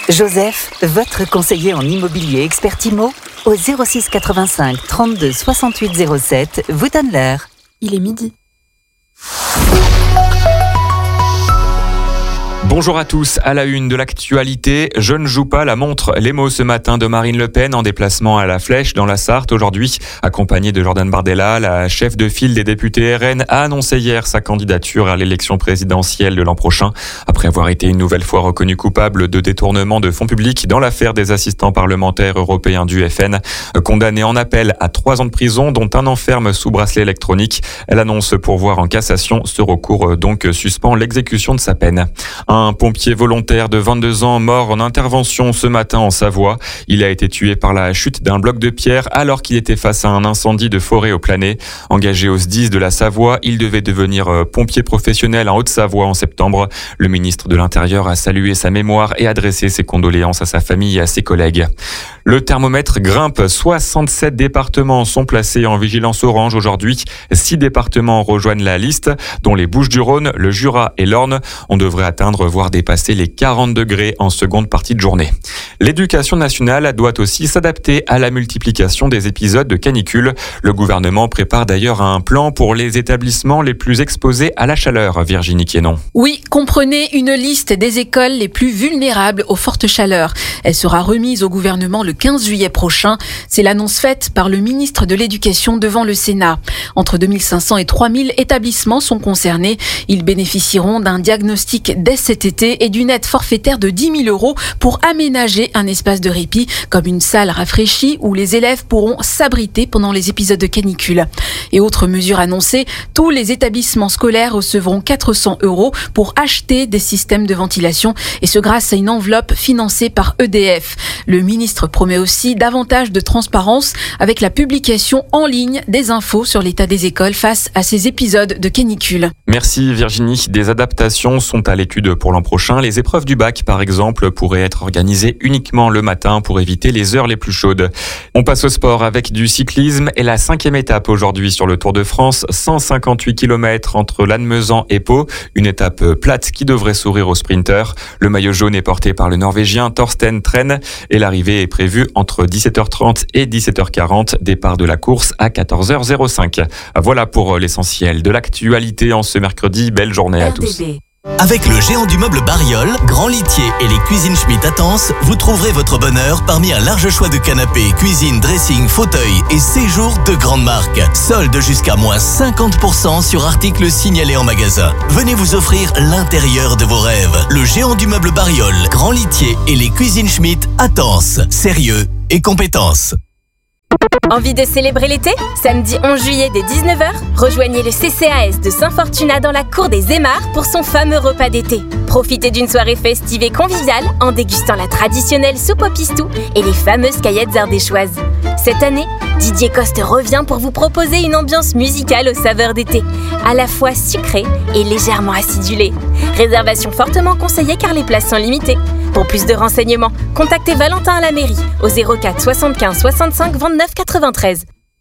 Joseph, votre conseiller en immobilier expert IMO, au 06 85 32 68 07, vous donne l'heure. Il est midi. Bonjour à tous, à la une de l'actualité, je ne joue pas la montre. Les mots ce matin de Marine Le Pen en déplacement à la Flèche dans la Sarthe aujourd'hui. Accompagnée de Jordan Bardella, la chef de file des députés RN a annoncé hier sa candidature à l'élection présidentielle de l'an prochain. Après avoir été une nouvelle fois reconnue coupable de détournement de fonds publics dans l'affaire des assistants parlementaires européens du FN. Condamnée en appel à 3 ans de prison, dont 1 an ferme sous bracelet électronique. Elle annonce pourvoir en cassation. Ce recours donc suspend l'exécution de sa peine. Un pompier volontaire de 22 ans mort en intervention ce matin en Savoie. Il a été tué par la chute d'un bloc de pierre alors qu'il était face à un incendie de forêt au Planay. Engagé au SDIS de la Savoie, il devait devenir pompier professionnel en Haute-Savoie en septembre. Le ministre de l'Intérieur a salué sa mémoire et adressé ses condoléances à sa famille et à ses collègues. Le thermomètre grimpe. 67 départements sont placés en vigilance orange aujourd'hui. 6 départements rejoignent la liste, dont les Bouches-du-Rhône, le Jura et l'Orne. On devrait atteindre voire dépasser les 40 degrés en seconde partie de journée. L'éducation nationale doit aussi s'adapter à la multiplication des épisodes de canicule. Le gouvernement prépare d'ailleurs un plan pour les établissements les plus exposés à la chaleur. Virginie Quénon. Oui, comprenez une liste des écoles les plus vulnérables aux fortes chaleurs. Elle sera remise au gouvernement le 15 juillet prochain. C'est l'annonce faite par le ministre de l'Éducation devant le Sénat. Entre 2500 et 3000 établissements sont concernés. Ils bénéficieront d'un diagnostic dès cet été et d'une aide forfaitaire de 10 000 € pour aménager un espace de répit comme une salle rafraîchie où les élèves pourront s'abriter pendant les épisodes de canicule. Et autre mesure annoncée, tous les établissements scolaires recevront 400 € pour acheter des systèmes de ventilation et ce grâce à une enveloppe financée par EDF. Le ministre promet aussi davantage de transparence avec la publication en ligne des infos sur l'état des écoles face à ces épisodes de canicule. Merci Virginie. Des adaptations sont à l'étude pour l'an prochain. Les épreuves du bac, par exemple, pourraient être organisées uniquement le matin pour éviter les heures les plus chaudes. On passe au sport avec du cyclisme et la 5e étape aujourd'hui sur le Tour de France. 158 km entre Lannemezan et Pau. Une étape plate qui devrait sourire aux sprinteurs. Le maillot jaune est porté par le Norvégien Thorsten Tren et l'arrivée est prévue entre 17h30 et 17h40. Départ de la course à 14h05. Voilà pour l'essentiel de l'actualité en ce mercredi. Belle journée à tous. Avec le géant du meuble Bariol, Grand Litier et les cuisines Schmitt à Tence, vous trouverez votre bonheur parmi un large choix de canapés, cuisine, dressing, fauteuils et séjours de grandes marques. Solde jusqu'à moins 50% sur articles signalés en magasin. Venez vous offrir l'intérieur de vos rêves. Le géant du meuble Bariol, Grand Litier et les cuisines Schmitt à Tence. Sérieux et compétence. Envie de célébrer l'été ? Samedi 11 juillet dès 19h, rejoignez le CCAS de Saint-Fortunat dans la cour des Aymars pour son fameux repas d'été. Profitez d'une soirée festive et conviviale en dégustant la traditionnelle soupe au pistou et les fameuses caillettes ardéchoises. Cette année, Didier Coste revient pour vous proposer une ambiance musicale aux saveurs d'été, à la fois sucrée et légèrement acidulée. Réservation fortement conseillée car les places sont limitées. Pour plus de renseignements, contactez Valentin à la mairie au 04 75 65 29 93.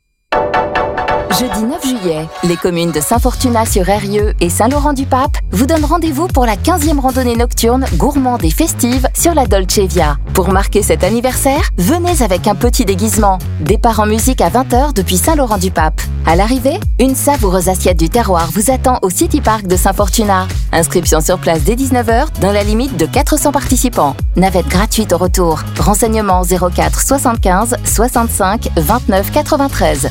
Jeudi 9 juillet, les communes de Saint-Fortunat-sur-Eyrieux et Saint-Laurent-du-Pape vous donnent rendez-vous pour la 15e randonnée nocturne gourmande et festive sur la Dolce Via. Pour marquer cet anniversaire, venez avec un petit déguisement. Départ en musique à 20h depuis Saint-Laurent-du-Pape. À l'arrivée, une savoureuse assiette du terroir vous attend au City Park de Saint-Fortunat. Inscription sur place dès 19h dans la limite de 400 participants. Navette gratuite au retour. Renseignements 04 75 65 29 93.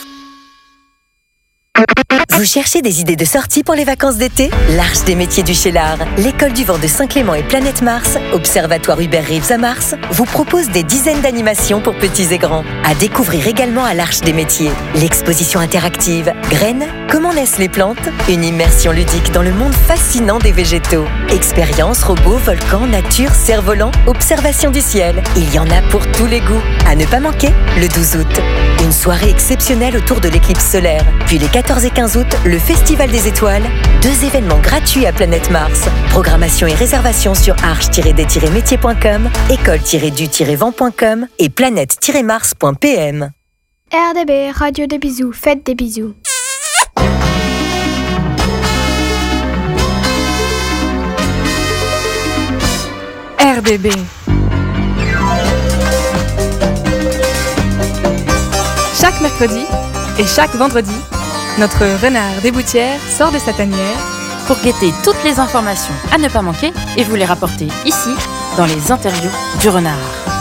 Vous cherchez des idées de sortie pour les vacances d'été ? L'Arche des métiers du Cheylard, l'école du vent de Saint-Clément et Planète Mars, Observatoire Hubert Reeves à Mars, vous propose des dizaines d'animations pour petits et grands. À découvrir également à l'Arche des métiers. L'exposition interactive Graines, comment naissent les plantes ? Une immersion ludique dans le monde fascinant des végétaux. Expériences, robots, volcans, nature, cerfs-volants, observation du ciel. Il y en a pour tous les goûts. À ne pas manquer, le 12 août. Une soirée exceptionnelle autour de l'éclipse solaire. Puis les 14 et 15 août, le Festival des Étoiles. 2 événements gratuits à Planète Mars. Programmation et réservation sur arche-des-métiers.com, école-du-vent.com et planète-mars.pm. RDB, Radio des bisous, faites des bisous. RDB. Chaque mercredi et chaque vendredi, notre renard des Boutières sort de sa tanière pour guetter toutes les informations à ne pas manquer et vous les rapporter ici, dans les interviews du renard.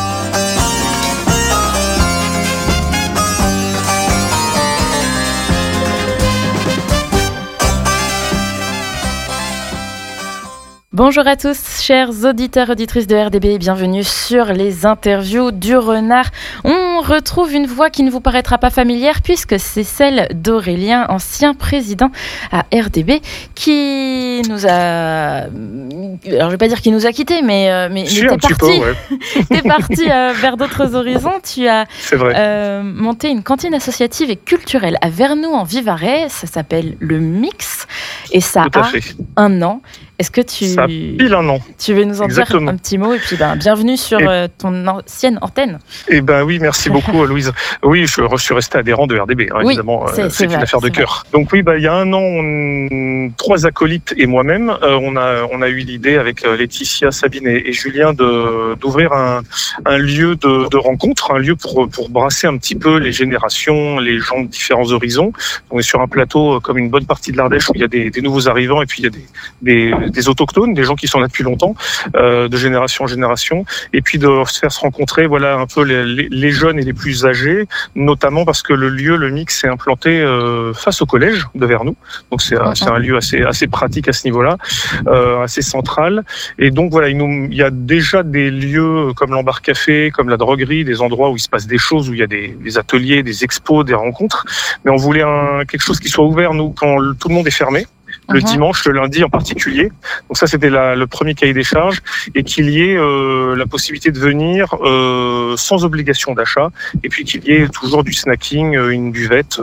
Bonjour à tous, chers auditeurs et auditrices de RDB, bienvenue sur les interviews du renard. On retrouve une voix qui ne vous paraîtra pas familière puisque c'est celle d'Aurélien, ancien président à RDB, qui nous a... Alors je vais pas dire qu'il nous a quittés, mais t'es parti, t'es parti vers d'autres horizons. Tu as monté une cantine associative et culturelle à Vernoux en Vivarais, ça s'appelle le Mix et ça a un an. Est-ce que ça pile un an. Tu veux nous en dire un petit mot et puis bienvenue sur ton ancienne antenne. Oui, merci beaucoup Louise. Oui, je suis resté adhérent de RDB, évidemment, c'est une affaire de cœur. Donc il y a un an, 3 acolytes et moi-même, on a eu l'idée avec Laetitia, Sabine et Julien d'ouvrir un lieu de rencontre, un lieu pour brasser un petit peu les générations, les gens de différents horizons. On est sur un plateau comme une bonne partie de l'Ardèche où il y a des nouveaux arrivants et puis il y a des autochtones, des gens qui sont là depuis longtemps, de génération en génération, et puis de se faire se rencontrer, un peu les jeunes et les plus âgés, notamment parce que le Mix est implanté face au collège de Vernoux, donc c'est un lieu assez pratique à ce niveau-là, assez central, et donc il y a déjà des lieux comme l'Embar Café, comme la droguerie, des endroits où il se passe des choses, où il y a des ateliers, des expos, des rencontres, mais on voulait quelque chose qui soit ouvert, nous, quand tout le monde est fermé, le dimanche, le lundi en particulier. Donc ça, c'était le premier cahier des charges, et qu'il y ait la possibilité de venir sans obligation d'achat, et puis qu'il y ait toujours du snacking, une buvette,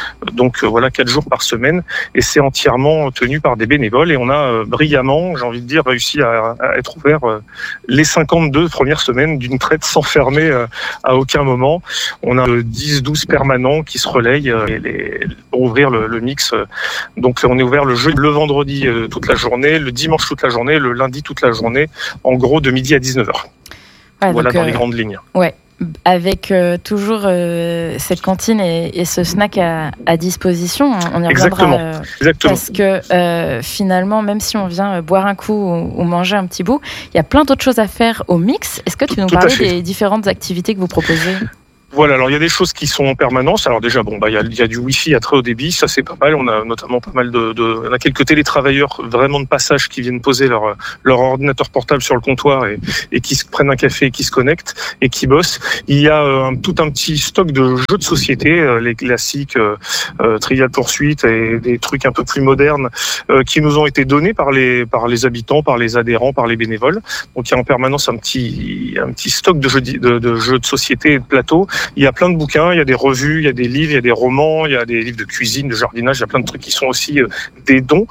4 jours par semaine, et c'est entièrement tenu par des bénévoles, et on a brillamment, j'ai envie de dire, réussi à être ouvert les 52 premières semaines d'une traite sans fermer à aucun moment. On a 10-12 permanents qui se relayent pour ouvrir le Mix. Donc on est ouvert le vendredi toute la journée, le dimanche toute la journée, le lundi toute la journée, en gros de midi à 19h. Dans les grandes lignes. Ouais, avec toujours cette cantine et ce snack à disposition, on y reviendra. Exactement. Parce que finalement, même si on vient boire un coup ou manger un petit bout, il y a plein d'autres choses à faire au Mix. Est-ce que tu nous parlais des différentes activités que vous proposez ? Voilà, alors il y a des choses qui sont en permanence. Alors déjà, il y a du Wi-Fi à très haut débit, ça c'est pas mal. On a notamment pas mal on a quelques télétravailleurs vraiment de passage qui viennent poser leur ordinateur portable sur le comptoir et qui se prennent un café et qui se connectent et qui bossent. Il y a tout un petit stock de jeux de société, les classiques, Trivial Pursuit et des trucs un peu plus modernes qui nous ont été donnés par les habitants, par les adhérents, par les bénévoles. Donc il y a en permanence un petit stock de jeux de société et de plateau. Il y a plein de bouquins, il y a des revues, il y a des livres, il y a des romans, il y a des livres de cuisine, de jardinage, il y a plein de trucs qui sont aussi des dons.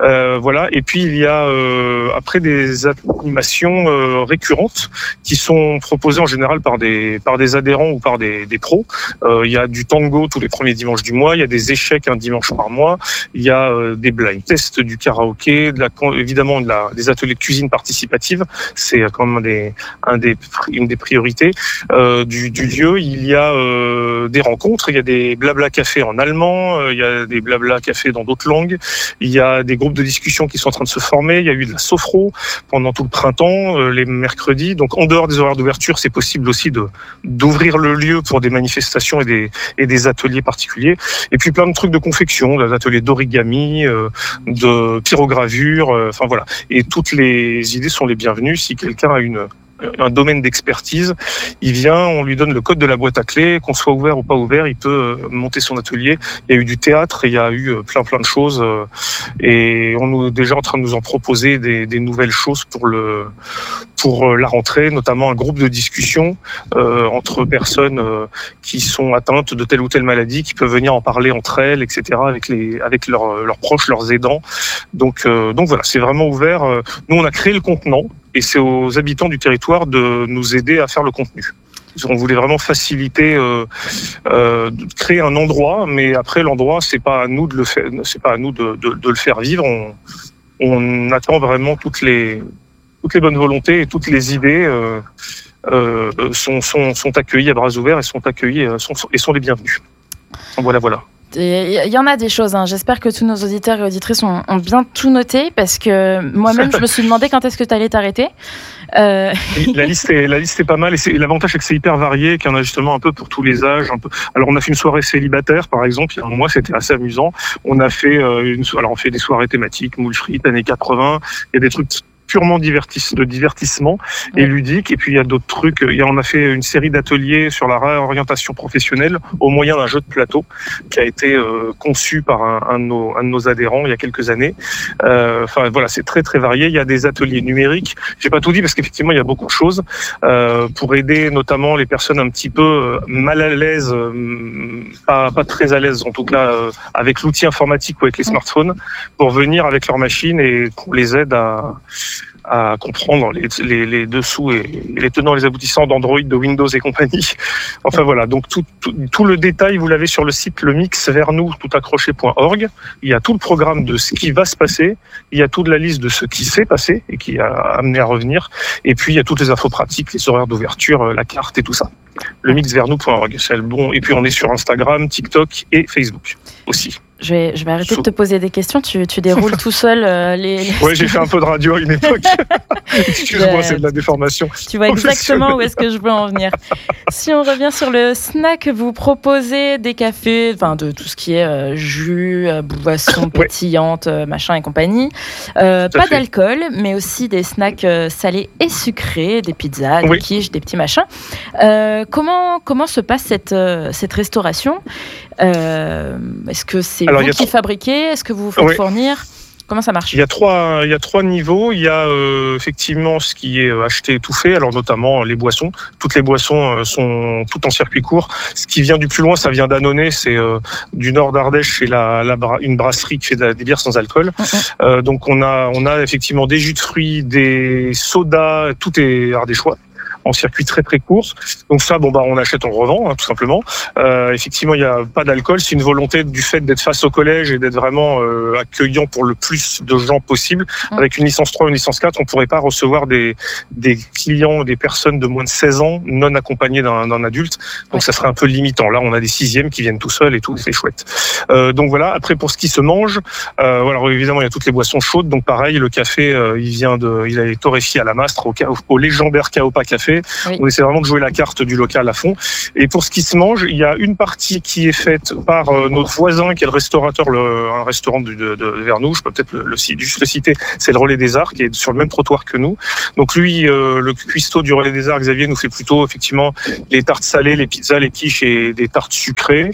Et puis il y a après des animations récurrentes qui sont proposées en général par des adhérents ou par des pros. Il y a du tango tous les premiers dimanches du mois, il y a des échecs un dimanche par mois, il y a des blind tests, du karaoké, évidemment des ateliers de cuisine participative, c'est quand même une des priorités du lieu. Il y a des rencontres, il y a des blabla cafés en allemand, il y a des blabla cafés dans d'autres langues, il y a des groupes de discussion qui sont en train de se former, il y a eu de la sophro pendant tout le printemps, les mercredis. Donc en dehors des horaires d'ouverture, c'est possible aussi d'ouvrir le lieu pour des manifestations et des ateliers particuliers. Et puis plein de trucs de confection, des ateliers d'origami, de pyrogravure, Et toutes les idées sont les bienvenues. Si quelqu'un a un domaine d'expertise, il vient, on lui donne le code de la boîte à clés, qu'on soit ouvert ou pas ouvert, il peut monter son atelier. Il y a eu du théâtre, il y a eu plein de choses, et on est déjà en train de nous en proposer des nouvelles choses pour la rentrée, notamment un groupe de discussion entre personnes qui sont atteintes de telle ou telle maladie, qui peuvent venir en parler entre elles, etc., avec leurs proches, leurs aidants. Donc voilà, c'est vraiment ouvert. Nous, on a créé le contenant, et c'est aux habitants du territoire de nous aider à faire le contenu. On voulait vraiment faciliter, créer un endroit, mais après l'endroit, c'est pas à nous de le faire, c'est pas à nous de le faire vivre. On attend vraiment toutes les bonnes volontés et toutes les idées sont accueillies à bras ouverts et sont les bienvenus. Voilà. Il y en a des choses, hein. J'espère que tous nos auditeurs et auditrices ont bien tout noté, parce que moi-même, je me suis demandé quand est-ce que tu allais t'arrêter. La liste est pas mal, et l'avantage c'est que c'est hyper varié, qu'il y en a justement un peu pour tous les âges. Alors on a fait une soirée célibataire, par exemple, il y a un mois, c'était assez amusant. On a fait on fait des soirées thématiques, moules frites, années 80, il y a des trucs purement de divertissement et ludique. Et puis il y a d'autres trucs. On a fait une série d'ateliers sur la réorientation professionnelle au moyen d'un jeu de plateau qui a été conçu par un de nos adhérents il y a quelques années. Voilà, c'est très très varié. Il y a des ateliers numériques. J'ai pas tout dit parce qu'effectivement il y a beaucoup de choses pour aider notamment les personnes un petit peu mal à l'aise, pas très à l'aise en tout cas avec l'outil informatique ou avec les smartphones, pour venir avec leur machine et qu'on les aide à comprendre les dessous et les tenants et les aboutissants d'Android, de Windows et compagnie. Enfin voilà, donc tout le détail, vous l'avez sur le site lemixvernous toutaccroché.org. Il y a tout le programme de ce qui va se passer, il y a toute la liste de ce qui s'est passé et qui a amené à revenir, et puis il y a toutes les infos pratiques, les horaires d'ouverture, la carte et tout ça. lemixvernous.org, c'est le bon. Et puis on est sur Instagram, TikTok et Facebook aussi. Je vais arrêter de te poser des questions. Tu déroules tout seul les... Ouais, j'ai fait un peu de radio à une époque. Excuse-moi, c'est de la déformation. Tu vois exactement où est-ce que je veux en venir. Si on revient sur le snack, vous proposez des cafés, enfin de tout ce qui est jus, boissons pétillantes, machin et compagnie. Pas d'alcool, mais aussi des snacks salés et sucrés, des pizzas, des quiches, des petits machins. Comment se passe cette restauration? Est-ce que c'est vous qui fabriquez? Est-ce que vous vous faites fournir? Comment ça marche? Il y a trois niveaux. Il y a effectivement ce qui est acheté et tout fait, alors notamment les boissons. Toutes les boissons sont toutes en circuit court. Ce qui vient du plus loin, ça vient d'Annonay, c'est du nord d'Ardèche, c'est une brasserie qui fait des bières sans alcool. Donc on a effectivement des jus de fruits, des sodas, tout est ardéchois, en circuit très très court. Donc ça, on achète, on revend, hein, tout simplement. Effectivement, il n'y a pas d'alcool. C'est une volonté du fait d'être face au collège et d'être vraiment accueillant pour le plus de gens possible. Avec une licence 3, une licence 4, on ne pourrait pas recevoir des clients, des personnes de moins de 16 ans non accompagnées d'un adulte. Donc ça serait un peu limitant. Là, on a des 6e qui viennent tout seuls et tout, c'est chouette. Donc voilà. Après, pour ce qui se mange, alors évidemment, il y a toutes les boissons chaudes. Donc pareil, le café, il a été torréfié à la Mastre, au légendaire Kaopa Café. On essaie vraiment de jouer la carte du local à fond. Et pour ce qui se mange, il y a une partie qui est faite par notre voisin, qui est le restaurateur, un restaurant de Vernoux. Je peux peut-être juste le citer. C'est le Relais des Arts, qui est sur le même trottoir que nous. Donc lui, le cuistot du Relais des Arts, Xavier, nous fait plutôt effectivement les tartes salées, les pizzas, les quiches et des tartes sucrées.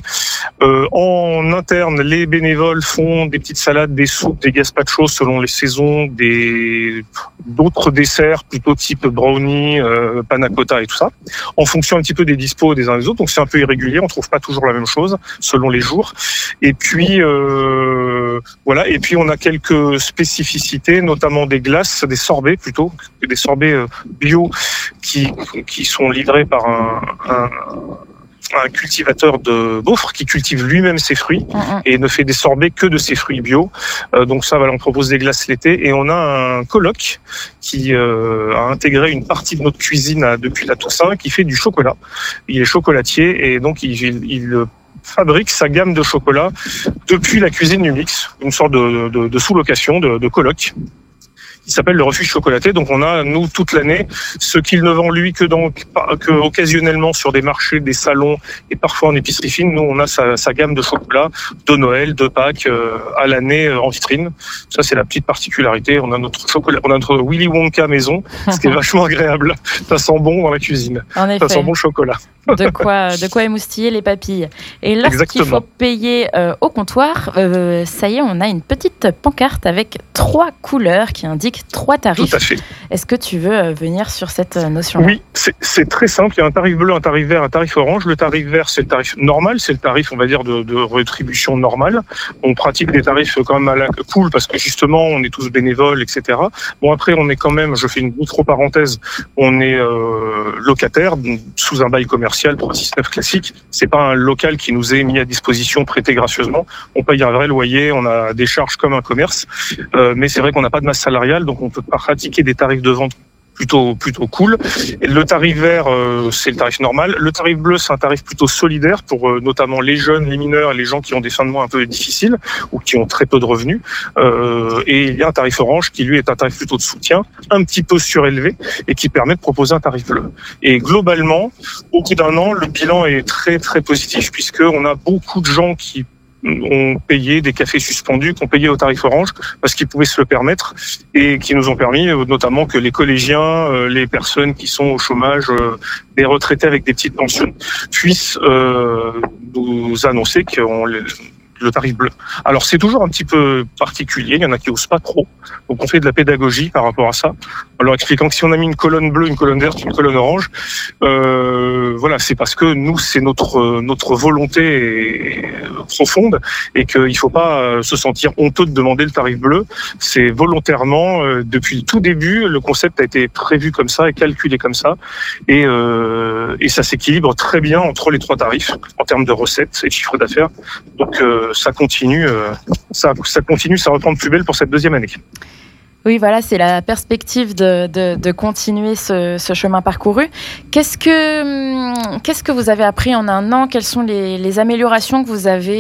En interne, les bénévoles font des petites salades, des soupes, des gazpachos selon les saisons, d'autres desserts plutôt type brownie, panna cotta et tout ça, en fonction un petit peu des dispos des uns des autres. Donc c'est un peu irrégulier, on trouve pas toujours la même chose selon les jours. Et puis voilà. Et puis on a quelques spécificités, notamment des glaces, des sorbets plutôt, des sorbets bio qui sont livrés par un cultivateur de Beaufort qui cultive lui-même ses fruits et ne fait des sorbets que de ses fruits bio. Donc ça, on propose des glaces l'été, et on a un coloc qui a intégré une partie de notre cuisine depuis la Toussaint, qui fait du chocolat. Il est chocolatier, et donc il fabrique sa gamme de chocolat depuis la cuisine du mix, une sorte de sous-location, de coloc, qui s'appelle le Refuge Chocolaté. Donc on a, nous, toute l'année, ce qu'il ne vend lui que occasionnellement sur des marchés, des salons et parfois en épicerie fine. Nous, on a sa gamme de chocolat de Noël, de Pâques, à l'année en vitrine. Ça, c'est la petite particularité. On a notre chocolat, on a notre Willy Wonka maison, ce qui est vachement agréable. Ça sent bon dans la cuisine. En effet. Ça sent bon le chocolat. De quoi émoustiller les papilles. Et lorsqu'il faut payer au comptoir, ça y est, on a une petite pancarte avec 3 couleurs qui indiquent 3 tarifs. Tout à fait. Est-ce que tu veux venir sur cette notion-là? Oui, c'est très simple. Il y a un tarif bleu, un tarif vert, un tarif orange. Le tarif vert, c'est le tarif normal, c'est le tarif, on va dire, de rétribution normale. On pratique des tarifs quand même cool parce que justement, on est tous bénévoles, etc. Bon, après, on est quand même, je fais une micro-parenthèse, on est locataire sous un bail commercial pour un 6-9 classique. C'est pas un local qui nous est mis à disposition, prêté gracieusement. On paye un vrai loyer, on a des charges comme un commerce, mais c'est vrai qu'on n'a pas de masse salariale, donc on peut pas pratiquer des tarifs de vente plutôt cool. Et le tarif vert, c'est le tarif normal. Le tarif bleu, c'est un tarif plutôt solidaire pour notamment les jeunes, les mineurs, les gens qui ont des fins de mois un peu difficiles ou qui ont très peu de revenus. Et il y a un tarif orange qui, lui, est un tarif plutôt de soutien, un petit peu surélevé et qui permet de proposer un tarif bleu. Et globalement, au bout d'un an, le bilan est très, très positif puisqu'on a beaucoup de gens qui ont payé des cafés suspendus, qui ont payé au tarif orange parce qu'ils pouvaient se le permettre et qui nous ont permis notamment que les collégiens, les personnes qui sont au chômage, des retraités avec des petites pensions puissent nous annoncer qu'on le tarif bleu. Alors c'est toujours un petit peu particulier, il y en a qui osent pas trop, donc on fait de la pédagogie par rapport à ça, en leur expliquant que si on a mis une colonne bleue, une colonne verte, une colonne orange, voilà, c'est parce que nous c'est notre volonté profonde et qu'il faut pas se sentir honteux de demander le tarif bleu. C'est volontairement depuis le tout début, le concept a été prévu comme ça et calculé comme ça, et ça s'équilibre très bien entre les trois tarifs en termes de recettes et de chiffre d'affaires. Donc ça continue, ça reprend de plus belle pour cette deuxième année. Oui, voilà, c'est la perspective de continuer ce chemin parcouru. Qu'est-ce que vous avez appris en un an ? Quelles sont les améliorations que vous avez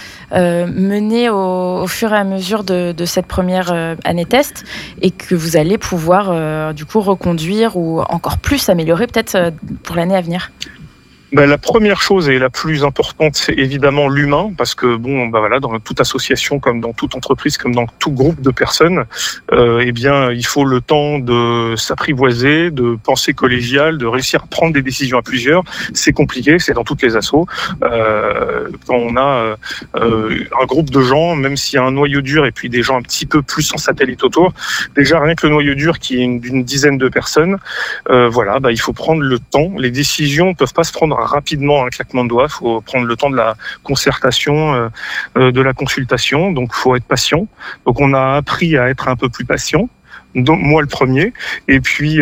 menées au fur et à mesure de cette première année test et que vous allez pouvoir du coup reconduire ou encore plus améliorer peut-être pour l'année à venir ? La première chose et la plus importante, c'est évidemment l'humain, parce que voilà, dans toute association, comme dans toute entreprise, comme dans tout groupe de personnes, eh bien, il faut le temps de s'apprivoiser, de penser collégial, de réussir à prendre des décisions à plusieurs. C'est compliqué, c'est dans toutes les assos. Quand on a un groupe de gens, même s'il y a un noyau dur et puis des gens un petit peu plus en satellite autour, déjà rien que le noyau dur qui est d'une dizaine de personnes, voilà, il faut prendre le temps. Les décisions ne peuvent pas se prendre rapidement un claquement de doigts, il faut prendre le temps de la concertation, de la consultation, donc il faut être patient. Donc on a appris à être un peu plus patient, donc moi le premier, et puis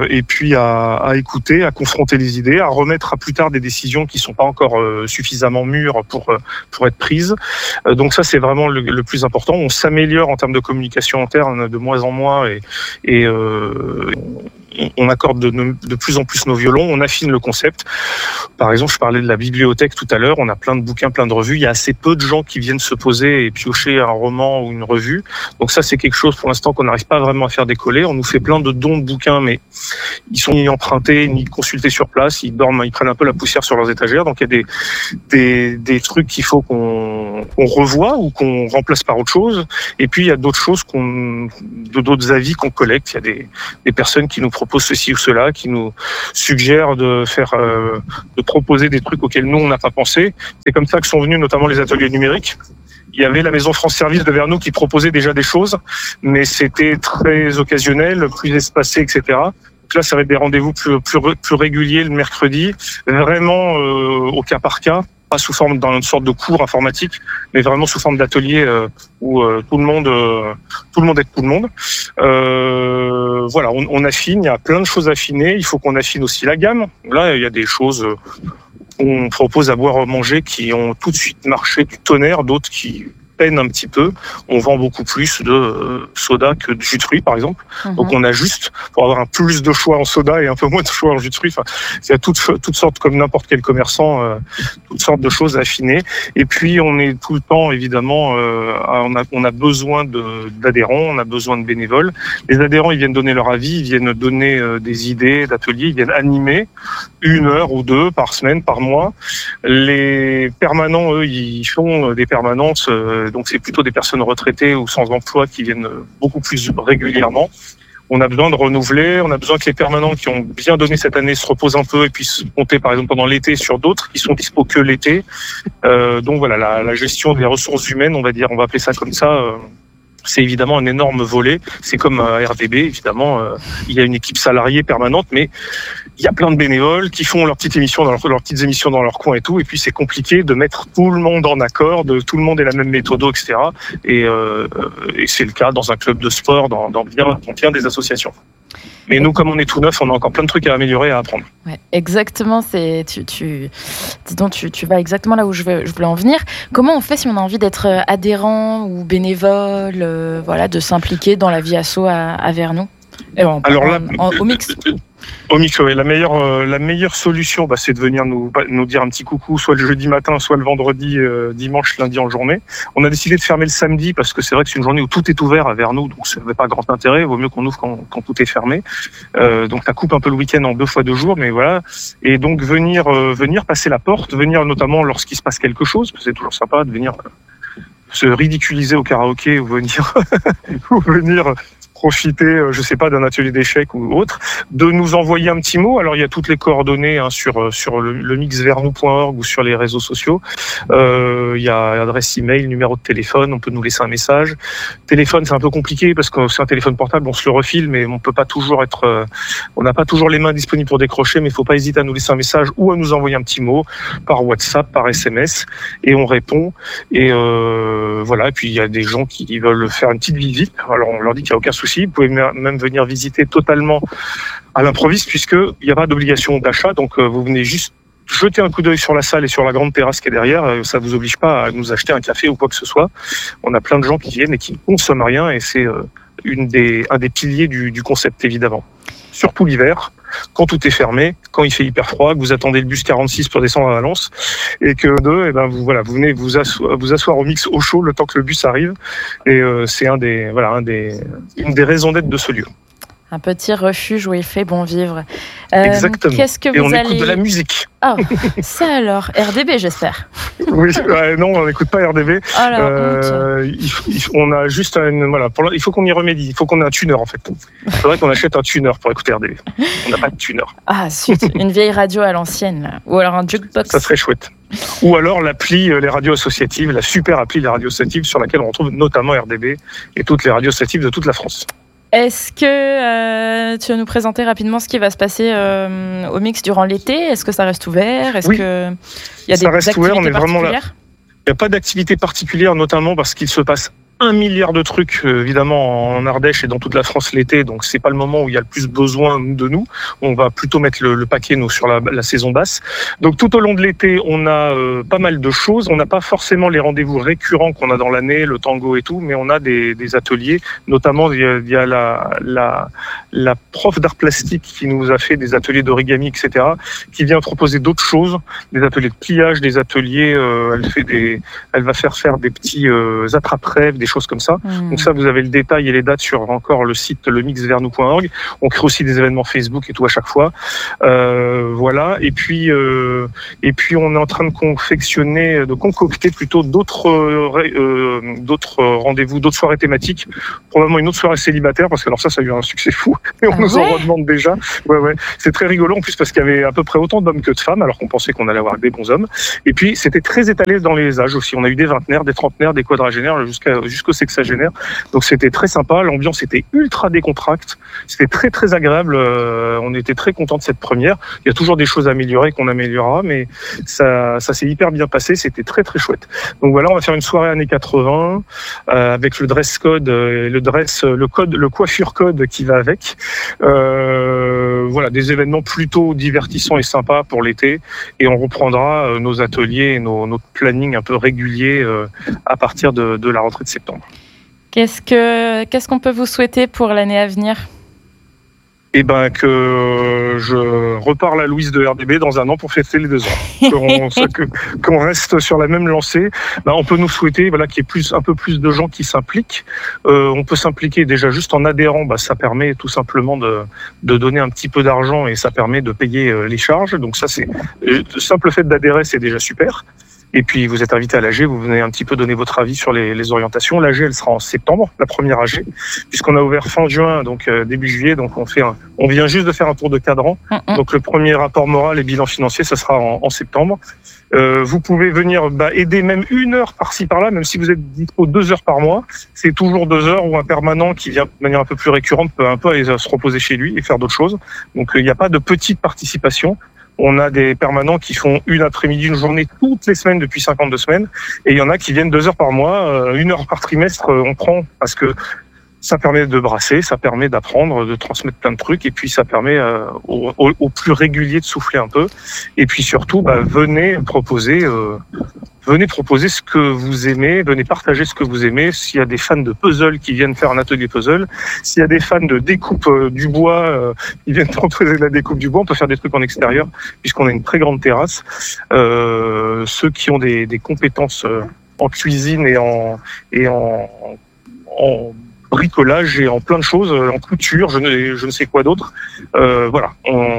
à écouter, à confronter les idées, à remettre à plus tard des décisions qui sont pas encore suffisamment mûres pour être prises. Donc ça c'est vraiment le plus important. On s'améliore en termes de communication interne de mois en mois et on accorde de plus en plus nos violons, on affine le concept. Par exemple, je parlais de la bibliothèque tout à l'heure, on a plein de bouquins, plein de revues, il y a assez peu de gens qui viennent se poser et piocher un roman ou une revue. Donc ça, c'est quelque chose pour l'instant qu'on n'arrive pas vraiment à faire décoller. On nous fait plein de dons de bouquins, mais ils sont ni empruntés, ni consultés sur place, ils dorment, ils prennent un peu la poussière sur leurs étagères. Donc il y a des trucs qu'il faut qu'on revoie ou qu'on remplace par autre chose. Et puis il y a d'autres choses d'autres avis qu'on collecte. Il y a des personnes qui nous proposent ceci ou cela, qui nous suggèrent de proposer des trucs auxquels nous on n'a pas pensé. C'est comme ça que sont venus notamment les ateliers numériques. Il y avait la Maison France Service de Vernou qui proposait déjà des choses, mais c'était très occasionnel, plus espacé, etc. Donc là, ça va être des rendez-vous plus réguliers le mercredi, vraiment au cas par cas, pas sous forme d'une sorte de cours informatique, mais vraiment sous forme d'atelier où tout le monde est tout le monde. Voilà, on affine, il y a plein de choses à affiner. Il faut qu'on affine aussi la gamme. Là, il y a des choses qu'on propose à boire ou manger qui ont tout de suite marché du tonnerre, d'autres qui peinent un petit peu. On vend beaucoup plus de soda que de jus de fruits, par exemple. Donc on ajuste pour avoir un plus de choix en soda et un peu moins de choix en jus de fruits. Enfin, il y a toutes sortes, comme n'importe quel commerçant, toutes sortes de choses à affiner. Et puis on est tout le temps, évidemment, on a besoin d'adhérents, on a besoin de bénévoles. Les adhérents, ils viennent donner leur avis, ils viennent donner des idées d'ateliers, ils viennent animer 1 heure ou 2 par semaine, par mois. Les permanents, eux, ils font des permanences. Donc c'est plutôt des personnes retraitées ou sans emploi qui viennent beaucoup plus régulièrement. On a besoin de renouveler, on a besoin que les permanents qui ont bien donné cette année se reposent un peu et puissent compter par exemple pendant l'été sur d'autres qui sont dispo que l'été. Donc voilà, la gestion des ressources humaines, on va appeler ça comme ça. C'est évidemment un énorme volet. C'est comme à RDB, évidemment, il y a une équipe salariée permanente, mais il y a plein de bénévoles qui font leurs petites émissions leurs petites émissions dans leur coin et tout. Et puis c'est compliqué de mettre tout le monde en accord, tout le monde ait la même méthode, etc. Et c'est le cas dans un club de sport, dans bien des associations. Mais nous, comme on est tout neuf, on a encore plein de trucs à améliorer et à apprendre. Ouais, exactement. Tu vas exactement là où je voulais en venir. Comment on fait si on a envie d'être adhérent ou bénévole, de s'impliquer dans la vie asso à Vernou ? Alors là, au mix. Au mix, oui. La meilleure solution, c'est de venir nous dire un petit coucou, soit le jeudi matin, soit le vendredi, dimanche, lundi en journée. On a décidé de fermer le samedi parce que c'est vrai que c'est une journée où tout est ouvert vers nous, donc ça n'avait pas grand intérêt. Il vaut mieux qu'on ouvre quand tout est fermé. Donc ça coupe un peu le week-end en 2 fois 2 jours, mais voilà. Et donc venir passer la porte, venir notamment lorsqu'il se passe quelque chose, parce que c'est toujours sympa de venir se ridiculiser au karaoké ou venir profiter, je sais pas, d'un atelier d'échecs ou autre, de nous envoyer un petit mot. Alors il y a toutes les coordonnées sur le mixvernou.org ou sur les réseaux sociaux. Il y a adresse email, numéro de téléphone, on peut nous laisser un message. Téléphone, c'est un peu compliqué parce que c'est un téléphone portable, on se le refile, mais on peut pas toujours on n'a pas toujours les mains disponibles pour décrocher, mais il faut pas hésiter à nous laisser un message ou à nous envoyer un petit mot par WhatsApp, par SMS, et on répond. Et voilà. Et puis il y a des gens qui veulent faire une petite visite. Alors on leur dit qu'il y a aucun souci. Vous pouvez même venir visiter totalement à l'improviste puisqu'il n'y a pas d'obligation d'achat. Donc vous venez juste jeter un coup d'œil sur la salle et sur la grande terrasse qui est derrière. Ça ne vous oblige pas à nous acheter un café ou quoi que ce soit. On a plein de gens qui viennent et qui ne consomment rien et c'est un des piliers du concept évidemment. Surtout l'hiver, quand tout est fermé, quand il fait hyper froid, que vous attendez le bus 46 pour descendre à Valence, et que vous venez vous asseoir au mix au chaud le temps que le bus arrive. Et c'est une des raisons d'être de ce lieu. Un petit refuge où il fait bon vivre. Exactement. Qu'est-ce que et on écoute de la musique. Oh, ça alors, RDB j'espère. Oui, non, on n'écoute pas RDB. On a juste il faut qu'on y remédie. Il faut qu'on ait un tuner en fait. Il faudrait qu'on achète un tuner pour écouter RDB. On n'a pas de tuner. Ah, une vieille radio à l'ancienne là. Ou alors un jukebox. Ça serait chouette. Ou alors l'appli Les Radios Associatives, la super appli Les Radios Associatives sur laquelle on retrouve notamment RDB et toutes les radios associatives de toute la France. Est-ce que tu vas nous présenter rapidement ce qui va se passer au mix durant l'été ? Est-ce que ça reste ouvert ? Est-ce qu'il y a des activités particulières ? Il n'y a pas d'activité particulière, notamment parce qu'il se passe 1 milliard de trucs, évidemment, en Ardèche et dans toute la France l'été. Donc, c'est pas le moment où il y a le plus besoin de nous. On va plutôt mettre le paquet, nous, sur la saison basse. Donc, tout au long de l'été, on a pas mal de choses. On n'a pas forcément les rendez-vous récurrents qu'on a dans l'année, le tango et tout, mais on a des ateliers. Notamment, il y a la prof d'art plastique qui nous a fait des ateliers d'origami, etc., qui vient proposer d'autres choses, des ateliers de pliage, des ateliers, elle va faire des petits attrape-rêves, des choses comme ça. Donc ça, vous avez le détail et les dates sur encore le site lemixvernou.org. On crée aussi des événements Facebook et tout à chaque fois. Voilà. Et puis on est en train de concocter plutôt d'autres rendez-vous, d'autres soirées thématiques. Probablement une autre soirée célibataire parce que alors ça a eu un succès fou et on nous en redemande déjà. Ouais. C'est très rigolo en plus parce qu'il y avait à peu près autant d'hommes que de femmes alors qu'on pensait qu'on allait avoir des bons hommes. Et puis c'était très étalé dans les âges aussi. On a eu des vingtenaires, des trentenaires, des quadragénaires jusqu'aux sexagénaires. Donc c'était très sympa. L'ambiance était ultra décontracte. C'était très très agréable. On était très contents de cette première. Il y a toujours des choses à améliorer qu'on améliorera, mais ça s'est hyper bien passé. C'était très très chouette. Donc voilà, on va faire une soirée années 80 avec le dress code, le coiffure code qui va avec. Voilà, des événements plutôt divertissants et sympas pour l'été. Et on reprendra nos ateliers et notre planning un peu régulier à partir de la rentrée de septembre. Qu'est-ce qu'on peut vous souhaiter pour l'année à venir ? Eh ben que je repars la Louise de RDB dans un an pour fêter les 2 ans. Qu'on reste sur la même lancée. On peut nous souhaiter qu'il y ait un peu plus de gens qui s'impliquent. On peut s'impliquer déjà juste en adhérant. Ça permet tout simplement de donner un petit peu d'argent et ça permet de payer les charges. Donc ça, c'est le simple fait d'adhérer, c'est déjà super. Et puis, vous êtes invité à l'AG, vous venez un petit peu donner votre avis sur les orientations. L'AG, elle sera en septembre, la première AG, puisqu'on a ouvert fin juin, donc début juillet, donc on vient juste de faire un tour de cadran. Donc, le premier rapport moral et bilan financier, ça sera en septembre. Vous pouvez venir aider même 1 heure par-ci, par-là, même si vous êtes dispo 2 heures par mois. C'est toujours 2 heures où un permanent qui vient de manière un peu plus récurrente peut un peu aller se reposer chez lui et faire d'autres choses. Donc, il n'y a pas de petite participation. On a des permanents qui font une après-midi, une journée toutes les semaines depuis 52 semaines. Et il y en a qui viennent 2 heures par mois, 1 heure par trimestre, on prend parce que Ça permet de brasser, ça permet d'apprendre, de transmettre plein de trucs, et puis ça permet aux plus réguliers de souffler un peu. Et puis surtout, venez proposer ce que vous aimez, venez partager ce que vous aimez. S'il y a des fans de puzzle qui viennent faire un atelier puzzle, s'il y a des fans de découpe du bois qui viennent proposer de la découpe du bois, on peut faire des trucs en extérieur puisqu'on a une très grande terrasse. Ceux qui ont des compétences en cuisine et en bricolage et en plein de choses, en couture, je ne sais quoi d'autre. Voilà,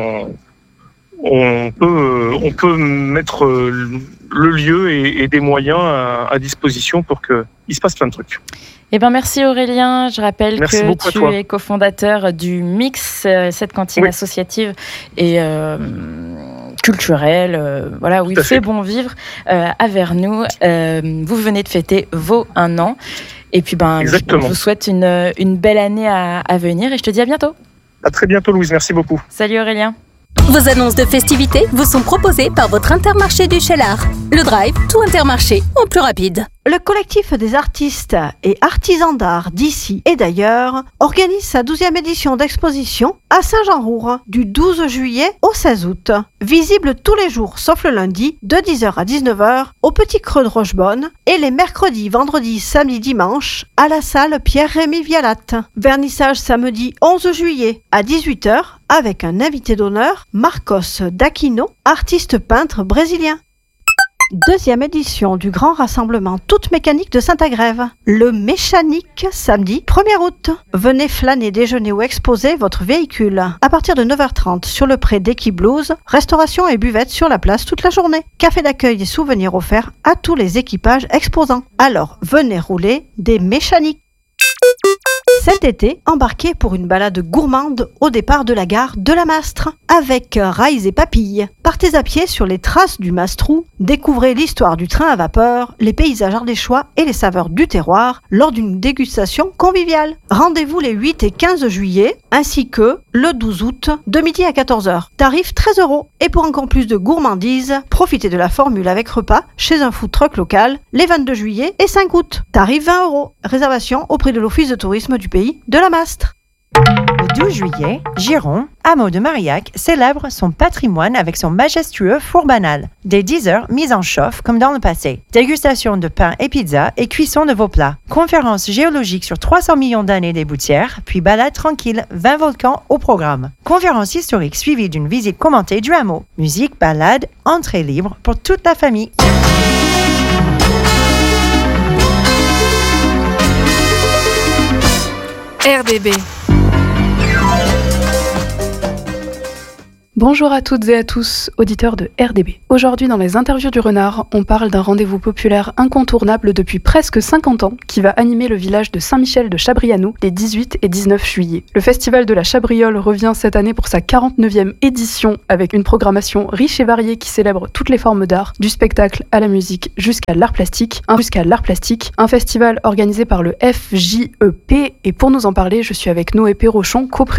on peut mettre le lieu et des moyens à disposition pour qu'il se passe plein de trucs. Eh ben merci Aurélien. Je rappelle que tu es cofondateur du Mix, cette cantine associative et culturelle, où il fait bon vivre à Vernoux. Vous venez de fêter vos 1 an. Et puis je vous souhaite une belle année à venir et je te dis à bientôt. À très bientôt Louise, merci beaucoup. Salut Aurélien. Vos annonces de festivités vous sont proposées par votre Intermarché du Cheylard. Le Drive, tout Intermarché, en plus rapide. Le collectif des artistes et artisans d'art d'ici et d'ailleurs organise sa 12e édition d'exposition à Saint-Jean-Roure du 12 juillet au 16 août. Visible tous les jours sauf le lundi de 10h à 19h au Petit Creux de Rochebonne et les mercredis, vendredis, samedis, dimanches à la salle Pierre-Rémy Vialatte. Vernissage samedi 11 juillet à 18h avec un invité d'honneur, Marcos d'Aquino, artiste peintre brésilien. 2e édition du grand rassemblement toute mécanique de Saint-Agrève. Le Méchanique, samedi 1er août. Venez flâner, déjeuner ou exposer votre véhicule. À partir de 9h30 sur le pré d'Equiblues, restauration et buvette sur la place toute la journée. Café d'accueil et souvenirs offerts à tous les équipages exposants. Alors, venez rouler des Méchaniques. Cet été, embarquez pour une balade gourmande au départ de la gare de la Mastre avec rails et papilles. Partez à pied sur les traces du Mastrou, découvrez l'histoire du train à vapeur, les paysages ardéchois et les saveurs du terroir lors d'une dégustation conviviale. Rendez-vous les 8 et 15 juillet ainsi que le 12 août de midi à 14h. Tarif 13 €. Et pour encore plus de gourmandises, profitez de la formule avec repas chez un food truck local les 22 juillet et 5 août. Tarif 20 €. Réservation auprès de l'Office de tourisme du pays de la Mastre. Le 12 juillet, Giron, hameau de Marillac, célèbre son patrimoine avec son majestueux four banal. Des 10 heures mises en chauffe comme dans le passé. Dégustation de pain et pizza et cuisson de vos plats. Conférence géologique sur 300 millions d'années des Boutières, puis balade tranquille, 20 volcans au programme. Conférence historique suivie d'une visite commentée du hameau. Musique, balade, entrée libre pour toute la famille. RDB. Bonjour à toutes et à tous, auditeurs de RDB. Aujourd'hui, dans les interviews du Renard, on parle d'un rendez-vous populaire incontournable depuis presque 50 ans qui va animer le village de Saint-Michel de Chabrianou les 18 et 19 juillet. Le festival de la Chabriole revient cette année pour sa 49e édition avec une programmation riche et variée qui célèbre toutes les formes d'art, du spectacle à la musique jusqu'à l'art plastique. Un festival organisé par le FJEP et pour nous en parler, je suis avec Noé Perrochon,